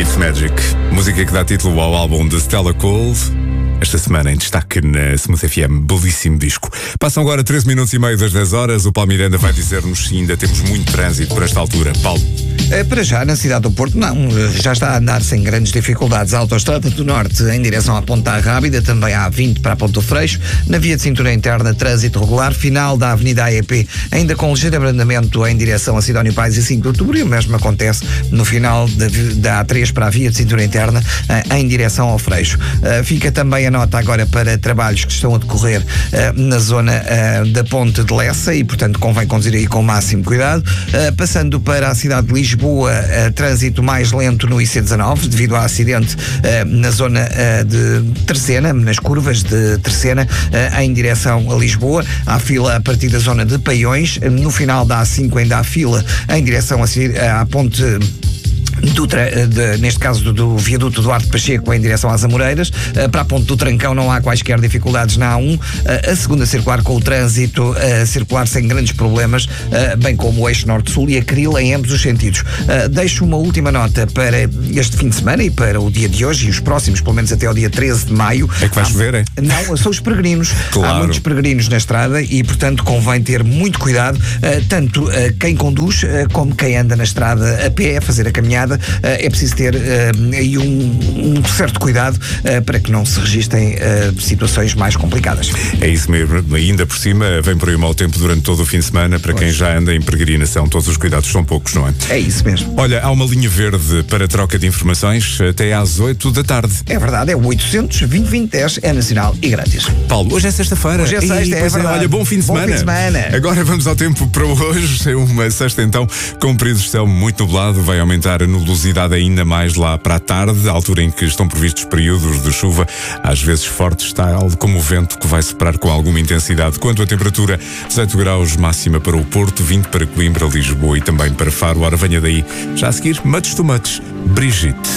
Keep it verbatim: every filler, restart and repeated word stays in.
It's Magic, música que dá título ao álbum de Stella Cole. Esta semana em destaque na Smooth F M, belíssimo disco. Passam agora treze minutos e meio das dez horas. O Paulo Miranda vai dizer-nos se ainda temos muito trânsito por esta altura. Paulo. Para já, na cidade do Porto, não. Já está a andar sem grandes dificuldades. A Autostrada do Norte em direção à Ponta Rábida, também a A vinte para a Ponte do Freixo. Na via de cintura interna, trânsito regular. Final da Avenida A E P, ainda com ligeiro abrandamento em direção a Sidónio Pais e cinco de outubro. E o mesmo acontece no final da, da A três para a via de cintura interna, em direção ao Freixo. Fica também a nota agora para trabalhos que estão a decorrer na zona da Ponte de Lessa e, portanto, convém conduzir aí com o máximo cuidado. Passando para a cidade de Lisboa, Lisboa, uh, trânsito mais lento no I C dezanove, devido ao acidente uh, na zona uh, de Terceira, nas curvas de Terceira, uh, em direção a Lisboa. Há fila a partir da zona de Paiões. No final da A cinco ainda há fila em direção a, à ponte... Do, de, neste caso do, do viaduto Duarte Pacheco em direção às Amoreiras. Uh, para a ponte do Trancão não há quaisquer dificuldades na A um. Uh, a segunda circular com o trânsito uh, circular sem grandes problemas, uh, bem como o eixo norte-sul e a Cril em ambos os sentidos. Uh, deixo uma última nota para este fim de semana e para o dia de hoje e os próximos, pelo menos até ao dia treze de maio. É que vai chover, é? Não, são os peregrinos. Claro. Há muitos peregrinos na estrada e, portanto, convém ter muito cuidado, uh, tanto uh, quem conduz uh, como quem anda na estrada a pé, a fazer a caminhada. É preciso ter uh, aí um, um certo cuidado uh, para que não se registrem uh, situações mais complicadas. É isso mesmo, ainda por cima vem por aí o mau tempo durante todo o fim de semana para pois. Quem já anda em peregrinação, todos os cuidados são poucos, não é? É isso mesmo. Olha, há uma linha verde para troca de informações até às oito da tarde. É verdade, é o oitocentos, vinte, vinte, dez, é nacional e grátis. Paulo, hoje é sexta-feira. Hoje é sexta, e, é verdade. É, olha, bom fim de bom semana. Fim de semana. Agora vamos ao tempo para hoje, é uma sexta então, com períodos de céu muito nublado, vai aumentar a nebulosidade ainda mais lá para a tarde, a altura em que estão previstos períodos de chuva, às vezes fortes, está algo como o vento que vai soprar com alguma intensidade. Quanto à temperatura, dezoito graus máxima para o Porto, vinte para Coimbra, Lisboa e também para Faro. Ora, venha daí, já a seguir, Much to Much, Brigitte.